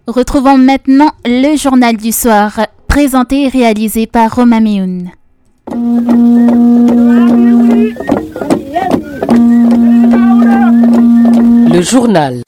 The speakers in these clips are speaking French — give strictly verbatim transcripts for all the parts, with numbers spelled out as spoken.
Retrouvons maintenant le journal du soir, présenté et réalisé par Romain Méhoun. Le journal.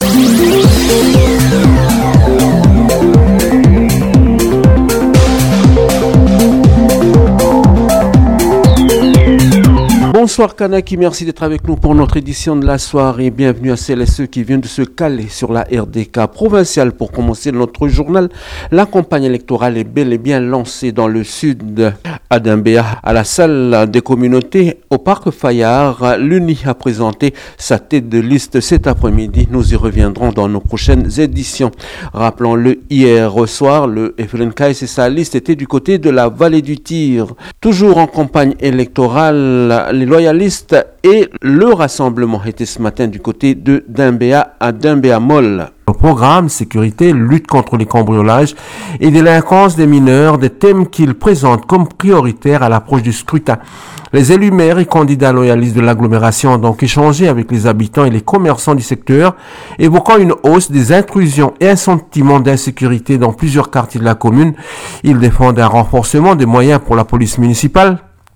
Bonsoir Kanaki, merci d'être avec nous pour notre édition de la soirée. Bienvenue à celles et ceux qui viennent de se caler sur la R D K provinciale. Pour commencer notre journal, la campagne électorale est bel et bien lancée dans le sud à Doumbéa, à la salle des communautés au parc Fayard. L'U N I a présenté sa tête de liste cet après-midi. Nous y reviendrons dans nos prochaines éditions. Rappelons-le, hier soir, le F L N K S et sa liste étaient du côté de la vallée du Tir. Toujours en campagne électorale, les loyalistes et le rassemblement étaient ce matin du côté de Doumbéa à Doumbéa-Mol. Le programme sécurité, lutte contre les cambriolages et délinquance des mineurs, des thèmes qu'ils présentent comme prioritaires à l'approche du scrutin. Les élus maires et candidats loyalistes de l'agglomération ont donc échangé avec les habitants et les commerçants du secteur, évoquant une hausse des intrusions et un sentiment d'insécurité dans plusieurs quartiers de la commune. Ils défendent un renforcement des moyens pour la police municipale,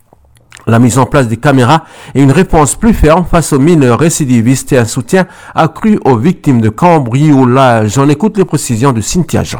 la mise en place des caméras et une réponse plus ferme face aux mineurs récidivistes et un soutien accru aux victimes de cambriolage. On écoute les précisions de Cynthia Jean.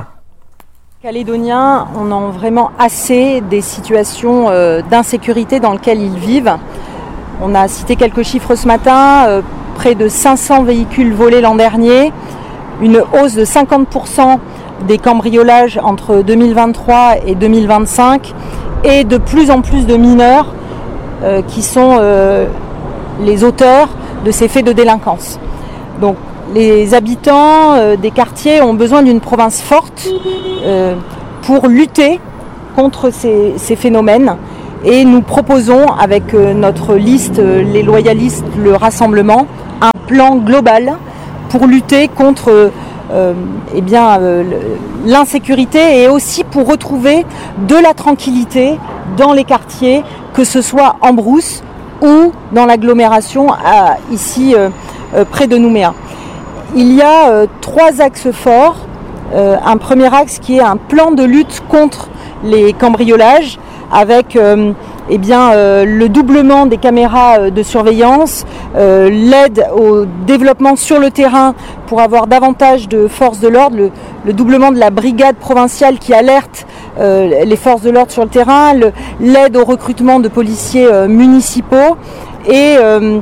Calédoniens, on en a vraiment assez des situations euh, d'insécurité dans lesquelles ils vivent. On a cité quelques chiffres ce matin, euh, près de cinq cents véhicules volés l'an dernier, une hausse de cinquante pour cent des cambriolages entre deux mille vingt-trois et deux mille vingt-cinq et de plus en plus de mineurs Euh, qui sont euh, les auteurs de ces faits de délinquance. Donc les habitants euh, des quartiers ont besoin d'une province forte euh, pour lutter contre ces, ces phénomènes et nous proposons avec euh, notre liste euh, les loyalistes, le rassemblement, un plan global pour lutter contre euh, eh bien, euh, l'insécurité et aussi pour retrouver de la tranquillité dans les quartiers, que ce soit en brousse ou dans l'agglomération à, ici euh, euh, près de Nouméa. Il y a euh, trois axes forts. Euh, un premier axe qui est un plan de lutte contre les cambriolages avec euh, eh bien, euh, le doublement des caméras de surveillance, euh, l'aide au développement sur le terrain pour avoir davantage de forces de l'ordre, le, le doublement de la brigade provinciale qui alerte euh, les forces de l'ordre sur le terrain, le, l'aide au recrutement de policiers euh, municipaux et euh,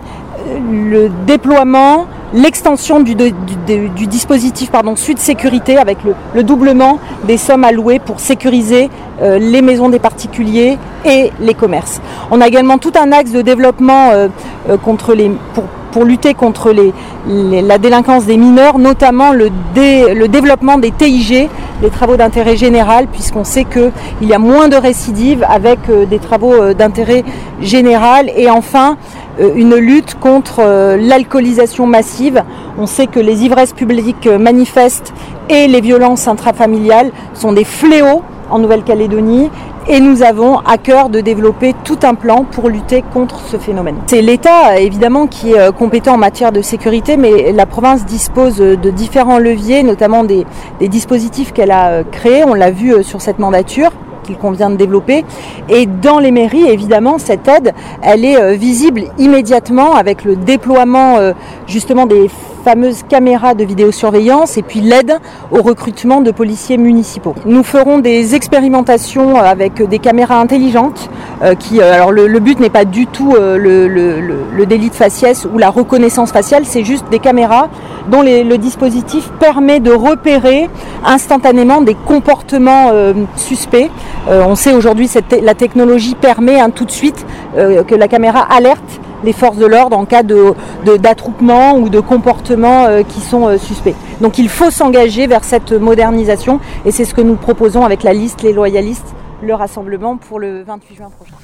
le déploiement, l'extension du, du, du, du dispositif pardon, Sud Sécurité avec le, le doublement des sommes allouées pour sécuriser euh, les maisons des particuliers et les commerces. On a également tout un axe de développement euh, euh, contre les, pour, pour lutter contre les, les, la délinquance des mineurs, notamment le, dé, le développement des T I G, des travaux d'intérêt général, puisqu'on sait qu'il y a moins de récidives avec euh, des travaux euh, d'intérêt général. Et enfin, euh, une lutte contre euh, l'alcoolisation massive. On sait que les ivresses publiques manifestes et les violences intrafamiliales sont des fléaux en Nouvelle-Calédonie et nous avons à cœur de développer tout un plan pour lutter contre ce phénomène. C'est l'État évidemment qui est compétent en matière de sécurité, mais la province dispose de différents leviers, notamment des, des dispositifs qu'elle a créés, on l'a vu sur cette mandature qu'il convient de développer. Et dans les mairies, évidemment, cette aide, elle est visible immédiatement avec le déploiement justement des fameuses caméras de vidéosurveillance et puis l'aide au recrutement de policiers municipaux. Nous ferons des expérimentations avec des caméras intelligentes euh, qui, alors le, le but n'est pas du tout euh, le, le, le délit de faciès ou la reconnaissance faciale, c'est juste des caméras dont les, le dispositif permet de repérer instantanément des comportements euh, suspects. Euh, on sait aujourd'hui que la technologie permet hein, tout de suite euh, que la caméra alerte les forces de l'ordre en cas de, de, d'attroupement ou de comportements euh, qui sont euh, suspects. Donc il faut s'engager vers cette modernisation et c'est ce que nous proposons avec la liste Les Loyalistes, le rassemblement pour le vingt-huit juin prochain.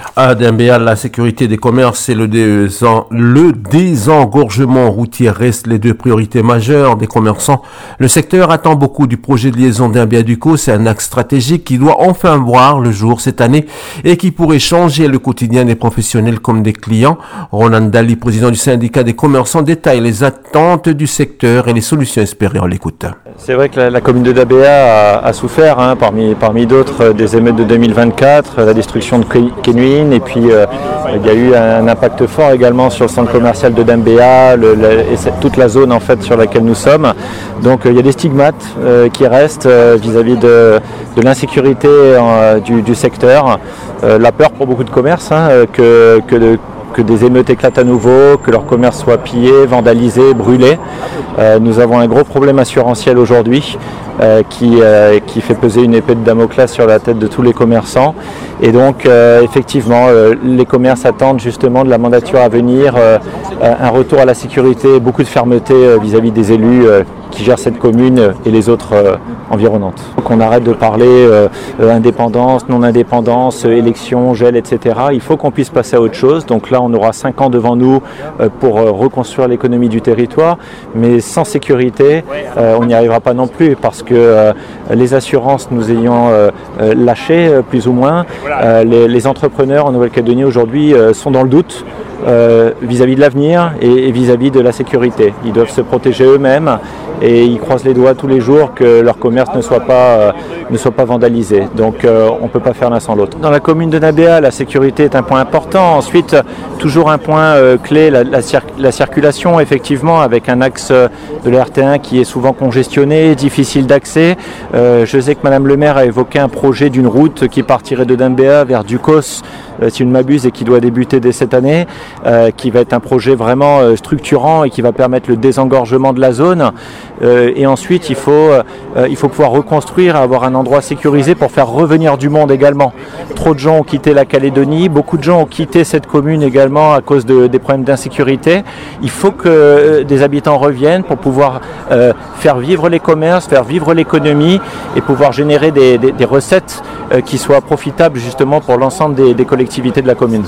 À Dembéa, la sécurité des commerces et le, désen... le désengorgement routier restent les deux priorités majeures des commerçants. Le secteur attend beaucoup du projet de liaison Dembéa-Ducos. C'est un axe stratégique qui doit enfin voir le jour cette année et qui pourrait changer le quotidien des professionnels comme des clients. Ronan Dali, président du syndicat des commerçants, détaille les attentes du secteur et les solutions espérées. On l'écoute. C'est vrai que la, la commune de Dembéa a, a souffert, hein, parmi, parmi d'autres, des émeutes de deux mille vingt-quatre, la destruction de Kenwin. Et puis euh, il y a eu un impact fort également sur le centre commercial de Dembéa le, le, et toute la zone en fait sur laquelle nous sommes. Donc euh, il y a des stigmates euh, qui restent euh, vis-à-vis de, de l'insécurité euh, du, du secteur, euh, la peur pour beaucoup de commerces hein, que, que, de, que des émeutes éclatent à nouveau, que leur commerce soit pillé, vandalisé, brûlé. Euh, nous avons un gros problème assurantiel aujourd'hui euh, qui, euh, qui fait peser une épée de Damoclès sur la tête de tous les commerçants. Et donc euh, effectivement, euh, les commerces attendent justement de la mandature à venir euh, un retour à la sécurité, beaucoup de fermeté euh, vis-à-vis des élus euh, qui gèrent cette commune et les autres euh, environnantes. Donc on arrête de parler euh, indépendance, non-indépendance, euh, élection, gel, et cetera. Il faut qu'on puisse passer à autre chose. Donc là, on aura cinq ans devant nous euh, pour euh, reconstruire l'économie du territoire. Mais sans sécurité, euh, on n'y arrivera pas non plus parce que euh, les assurances nous ayant euh, euh, lâchés, euh, plus ou moins, euh, les, les entrepreneurs en Nouvelle-Calédonie aujourd'hui euh, sont dans le doute. Euh, vis-à-vis de l'avenir et, et vis-à-vis de la sécurité. Ils doivent se protéger eux-mêmes et ils croisent les doigts tous les jours que leur commerce ne soit pas, euh, ne soit pas vandalisé. Donc euh, on ne peut pas faire l'un sans l'autre. Dans la commune de Dembéa, la sécurité est un point important. Ensuite, toujours un point euh, clé, la, la, cir- la circulation, effectivement, avec un axe de la R T un qui est souvent congestionné, difficile d'accès. Euh, je sais que Madame le maire a évoqué un projet d'une route qui partirait de Dembéa vers Ducos, euh, si je ne m'abuse, et qui doit débuter dès cette année. Euh, qui va être un projet vraiment euh, structurant et qui va permettre le désengorgement de la zone. Euh, et ensuite, il faut, euh, il faut pouvoir reconstruire, avoir un endroit sécurisé pour faire revenir du monde également. Trop de gens ont quitté la Calédonie, beaucoup de gens ont quitté cette commune également à cause de, des problèmes d'insécurité. Il faut que euh, des habitants reviennent pour pouvoir euh, faire vivre les commerces, faire vivre l'économie et pouvoir générer des, des, des recettes euh, qui soient profitables justement pour l'ensemble des, des collectivités de la commune.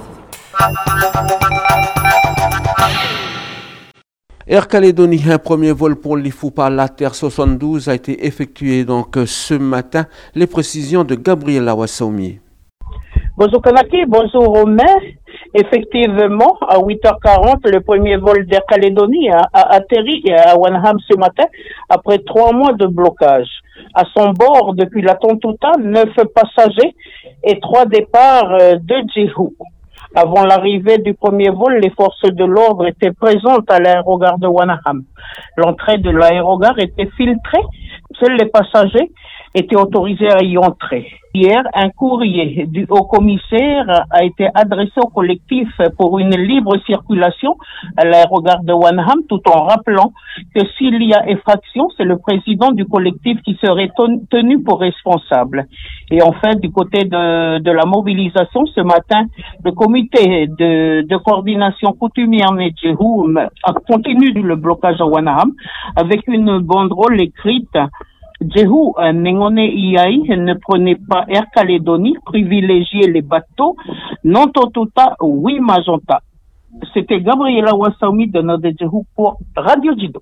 Air Calédonie, un premier vol pour l'Ifoupa Later soixante-douze a été effectué donc ce matin. Les précisions de Gabriela Wassoumi. Bonjour Kanaki, bonjour Romain. Effectivement, à huit heures quarante, le premier vol d'Air Calédonie a, a atterri à Wanaham ce matin après trois mois de blocage. À son bord, depuis la Tontouta, neuf passagers et trois départs de Djihou. Avant l'arrivée du premier vol, les forces de l'ordre étaient présentes à l'aérogare de Wanaham. L'entrée de l'aérogare était filtrée. Seuls les passagers étaient autorisés à y entrer. Hier, un courrier du haut-commissaire a été adressé au collectif pour une libre circulation à l'aérogare de Wanaham, tout en rappelant que s'il y a effraction, c'est le président du collectif qui serait tenu pour responsable. Et enfin, du côté de, de la mobilisation, ce matin, le comité de, de coordination coutumière Nedjehou a continué le blocage à Wanaham avec une banderole écrite Djehou Nengone Iai, ne prenez pas Air Calédonie, privilégiez les bateaux, non Totuta, oui Magenta. C'était Gabriela Wassoumi de Nord Djehou pour Radio Jido.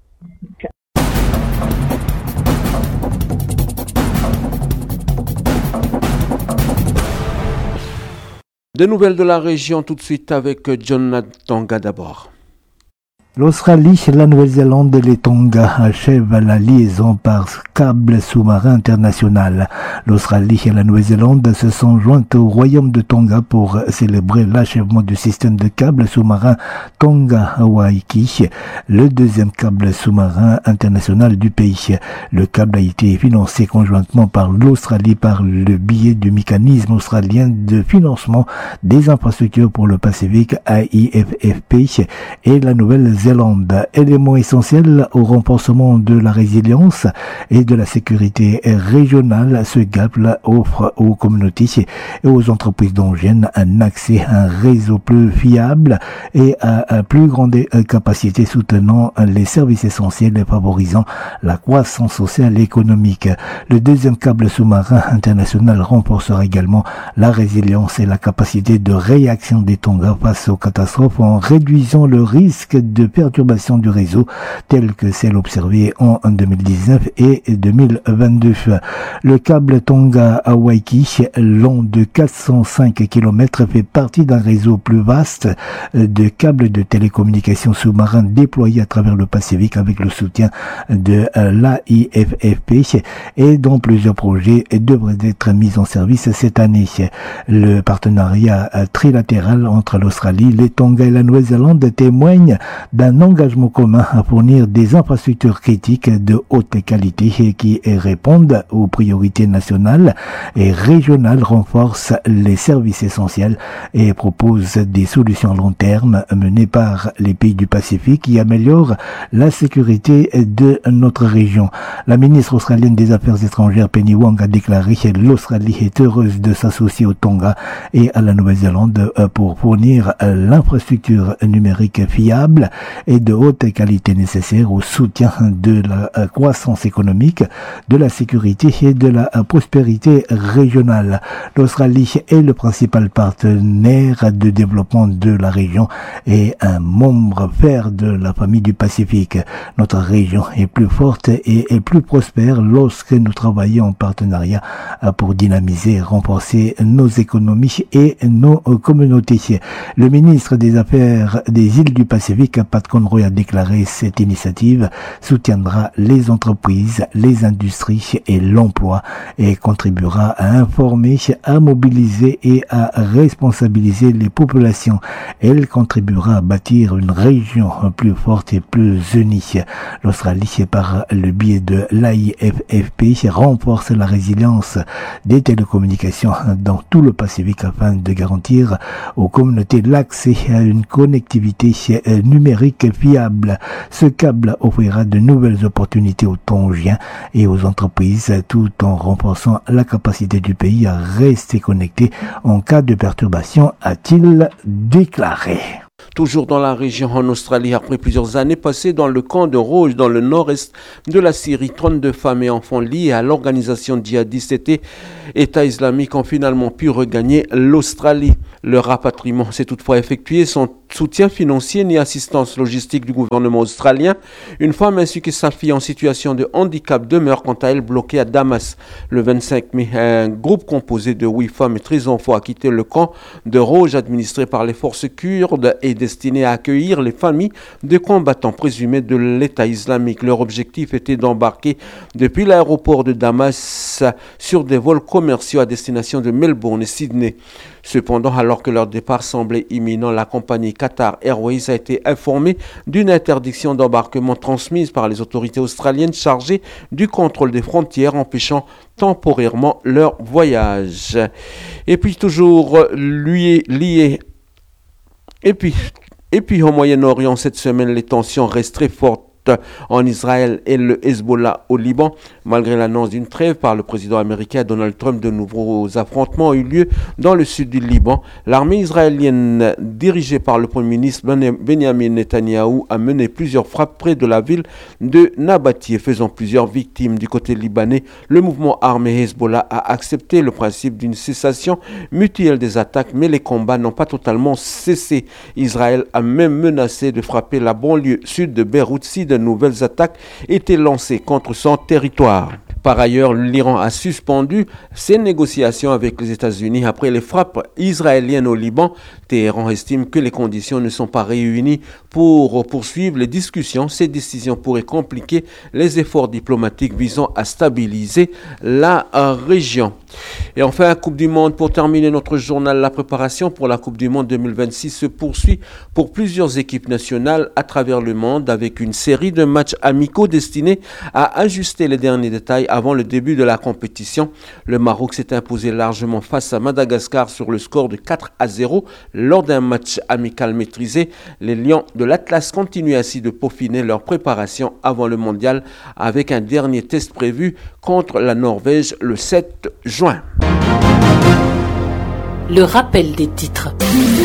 Des nouvelles de la région tout de suite avec Jonathan d'abord. L'Australie et la Nouvelle-Zélande et les Tonga achèvent la liaison par câble sous-marin international. L'Australie et la Nouvelle-Zélande se sont jointes au royaume de Tonga pour célébrer l'achèvement du système de câble sous-marin Tonga-Waiki, le deuxième câble sous-marin international du pays. Le câble a été financé conjointement par l'Australie par le biais du mécanisme australien de financement des infrastructures pour le Pacifique A I F F P et la Nouvelle-Zélande Nouvelle-Zélande. Élément essentiel au renforcement de la résilience et de la sécurité régionale, ce câble offre aux communautés et aux entreprises tongiennes un accès à un réseau plus fiable et à, à plus grande capacité soutenant les services essentiels et favorisant la croissance sociale et économique. Le deuxième câble sous-marin international renforcera également la résilience et la capacité de réaction des Tonga face aux catastrophes en réduisant le risque de perturbation du réseau tel que celle observée en deux mille dix-neuf et deux mille vingt-deux. Le câble Tonga à Waiki, long de quatre cent cinq kilomètres, fait partie d'un réseau plus vaste de câbles de télécommunications sous-marins déployés à travers le Pacifique avec le soutien de l'A I F F P et dont plusieurs projets devraient être mis en service cette année. Le partenariat trilatéral entre l'Australie, les Tonga et la Nouvelle-Zélande témoigne d'un engagement commun à fournir des infrastructures critiques de haute qualité qui répondent aux priorités nationales et régionales, renforcent les services essentiels et proposent des solutions à long terme menées par les pays du Pacifique qui améliorent la sécurité de notre région. La ministre australienne des Affaires étrangères Penny Wong a déclaré que l'Australie est heureuse de s'associer au Tonga et à la Nouvelle-Zélande pour fournir l'infrastructure numérique fiable et de haute qualité nécessaire au soutien de la croissance économique, de la sécurité et de la prospérité régionale. L'Australie est le principal partenaire de développement de la région et un membre fer de la famille du Pacifique. Notre région est plus forte et est plus prospère lorsque nous travaillons en partenariat pour dynamiser et renforcer nos économies et nos communautés. Le ministre des Affaires des îles du Pacifique, Pat Conroy, a déclaré cette initiative soutiendra les entreprises, les industries et l'emploi et contribuera à informer, à mobiliser et à responsabiliser les populations. Elle contribuera à bâtir une région plus forte et plus unie. L'Australie, par le biais de l'A I F F P, renforce la résilience des télécommunications dans tout le Pacifique afin de garantir aux communautés l'accès à une connectivité numérique fiable. Ce câble offrira de nouvelles opportunités aux Tongiens et aux entreprises tout en renforçant la capacité du pays à rester connecté en cas de perturbation, a-t-il déclaré. Toujours dans la région en Australie, après plusieurs années passées dans le camp de Rouge, dans le nord-est de la Syrie, trente-deux femmes et enfants liés à l'organisation djihadiste État islamique ont finalement pu regagner l'Australie. Le rapatriement s'est toutefois effectué sans soutien financier ni assistance logistique du gouvernement australien. Une femme ainsi que sa fille en situation de handicap demeurent quant à elle bloquées à Damas. Le vingt-cinq mai, un groupe composé de huit femmes et treize enfants a quitté le camp de Rouge administré par les forces kurdes et destiné à accueillir les familles de combattants présumés de l'État islamique. Leur objectif était d'embarquer depuis l'aéroport de Damas sur des vols commerciaux à destination de Melbourne et Sydney. Cependant, alors que leur départ semblait imminent, la compagnie Qatar Airways a été informée d'une interdiction d'embarquement transmise par les autorités australiennes chargées du contrôle des frontières, empêchant temporairement leur voyage. Et puis toujours lié, lié et puis, et puis au Moyen-Orient, cette semaine, les tensions restent très fortes en Israël et le Hezbollah au Liban. Malgré l'annonce d'une trêve par le président américain Donald Trump, de nouveaux affrontements ont eu lieu dans le sud du Liban. L'armée israélienne dirigée par le premier ministre Benjamin Netanyahou a mené plusieurs frappes près de la ville de Nabatieh, faisant plusieurs victimes. Du côté libanais, le mouvement armé Hezbollah a accepté le principe d'une cessation mutuelle des attaques, mais les combats n'ont pas totalement cessé. Israël a même menacé de frapper la banlieue sud de Beyrouth si de nouvelles attaques étaient lancées contre son territoire. Par ailleurs, l'Iran a suspendu ses négociations avec les États-Unis après les frappes israéliennes au Liban. Téhéran estime que les conditions ne sont pas réunies pour poursuivre les discussions. Ces décisions pourraient compliquer les efforts diplomatiques visant à stabiliser la région. Et enfin, Coupe du Monde, pour terminer notre journal, la préparation pour la Coupe du Monde deux mille vingt-six se poursuit pour plusieurs équipes nationales à travers le monde avec une série de matchs amicaux destinés à ajuster les derniers détails avant le début de la compétition. Le Maroc s'est imposé largement face à Madagascar sur le score de quatre à zéro lors d'un match amical maîtrisé. Les Lions de l'Atlas continuent ainsi de peaufiner leur préparation avant le mondial avec un dernier test prévu contre la Norvège le sept juin. Le rappel des titres.